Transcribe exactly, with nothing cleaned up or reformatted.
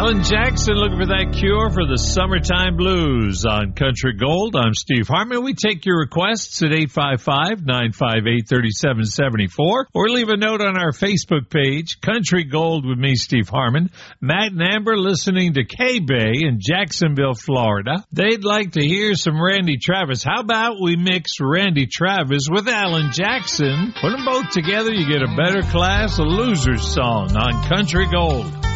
Alan Jackson looking for that cure for the summertime blues on Country Gold. I'm Steve Harmon. We take your requests at eight five five, nine five eight, three seven seven four or leave a note on our Facebook page, Country Gold with me, Steve Harmon. Matt and Amber listening to K-Bay in Jacksonville, Florida. They'd like to hear some Randy Travis. How about we mix Randy Travis with Alan Jackson? Put them both together, you get a better class of losers song on Country Gold.